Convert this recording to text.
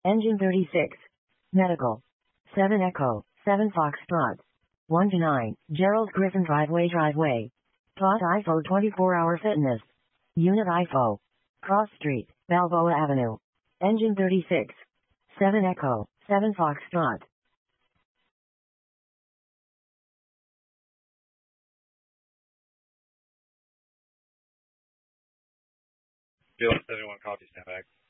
Engine 36. Medical. 7 Echo, 7 Foxtrot. 1 to 9, Gerald Griffin Driveway. Plot IFO 24-hour fitness. Unit IFO. Cross Street, Balboa Avenue. Engine 36. 7 Echo, 7 Foxtrot. Bill 71 copy, stand back.